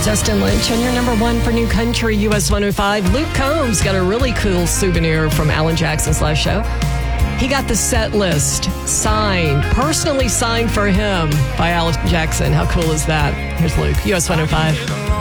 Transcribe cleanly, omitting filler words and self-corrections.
Dustin Lynch on your number one for New Country, US 105. Luke Combs got a really cool souvenir from Alan Jackson's live show. He got the set list signed, personally signed for him by Alan Jackson. How cool is that? Here's Luke, US 105.